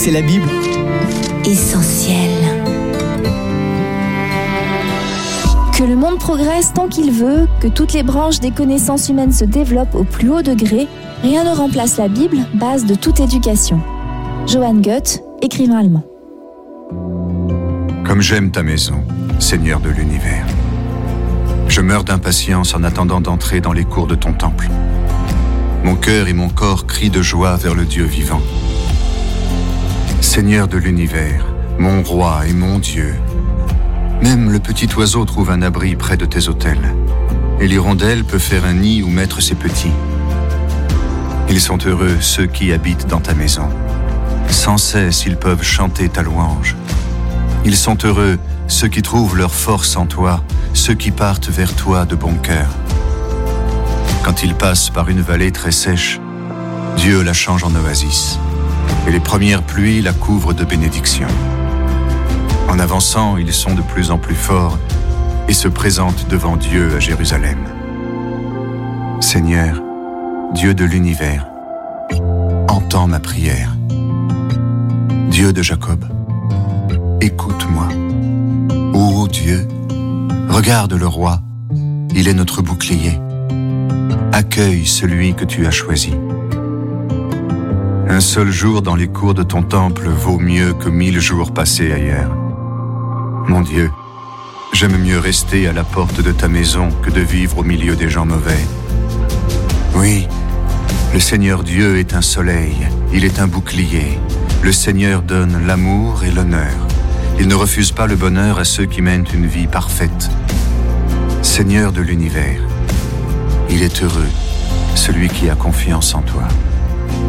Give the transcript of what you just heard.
c'est la Bible. Essentiel. Que le monde progresse tant qu'il veut, que toutes les branches des connaissances humaines se développent au plus haut degré, rien ne remplace la Bible, base de toute éducation. Johann Goethe, écrivain allemand. Comme j'aime ta maison, Seigneur de l'univers. Je meurs d'impatience en attendant d'entrer dans les cours de ton temple. Mon cœur et mon corps crient de joie vers le Dieu vivant. Seigneur de l'univers, mon roi et mon Dieu, même le petit oiseau trouve un abri près de tes autels, et l'hirondelle peut faire un nid où mettre ses petits. Ils sont heureux, ceux qui habitent dans ta maison. Sans cesse, ils peuvent chanter ta louange. Ils sont heureux, ceux qui trouvent leur force en toi, ceux qui partent vers toi de bon cœur. Quand ils passent par une vallée très sèche, Dieu la change en oasis, et les premières pluies la couvrent de bénédictions. En avançant, ils sont de plus en plus forts et se présentent devant Dieu à Jérusalem. Seigneur, Dieu de l'univers, entends ma prière. Dieu de Jacob, écoute-moi. Ô Dieu, regarde le roi, il est notre bouclier. Accueille celui que tu as choisi. Un seul jour dans les cours de ton temple vaut mieux que 1000 jours passés ailleurs. Mon Dieu, j'aime mieux rester à la porte de ta maison que de vivre au milieu des gens mauvais. Oui, le Seigneur Dieu est un soleil, il est un bouclier. Le Seigneur donne l'amour et l'honneur. Il ne refuse pas le bonheur à ceux qui mènent une vie parfaite. Seigneur de l'univers, il est heureux, celui qui a confiance en toi.